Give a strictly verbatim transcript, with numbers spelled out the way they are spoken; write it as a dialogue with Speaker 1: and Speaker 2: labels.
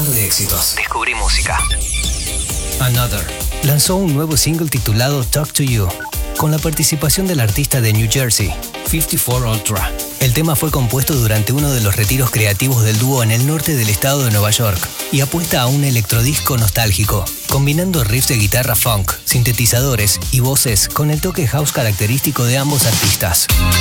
Speaker 1: de éxitos.
Speaker 2: Descubrí música.
Speaker 1: Another lanzó un nuevo single titulado Talk to You, con la participación del artista de New Jersey, cincuenta y cuatro Ultra. El tema fue compuesto durante uno de los retiros creativos del dúo en el norte del estado de Nueva York y apuesta a un electrodisco nostálgico, combinando riffs de guitarra funk, sintetizadores y voces con el toque house característico de ambos artistas.